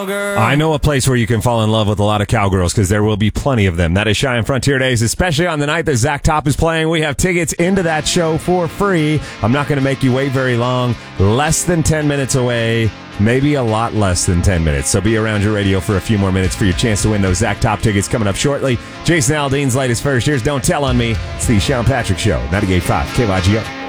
cowgirl. I know a place where you can fall in love with a lot of cowgirls because there will be plenty of them. That is Cheyenne Frontier Days, especially on the night that Zach Top is playing. We have tickets into that show for free. I'm not going to make you wait very long. Less than 10 minutes away. Maybe a lot less than 10 minutes. So be around your radio for a few more minutes for your chance to win those Zach Top tickets coming up shortly. Jason Aldean's latest first. Here's Don't Tell on Me. It's the Sean Patrick Show, 98.5 KYGO.